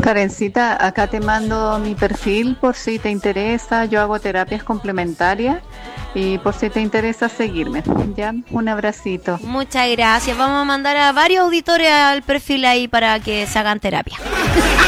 Karencita, acá te mando mi perfil por si te interesa. Yo hago terapias complementarias y por si te interesa seguirme. Ya, un abracito. Muchas gracias. Vamos a mandar a varios auditores al perfil ahí para que se hagan terapia.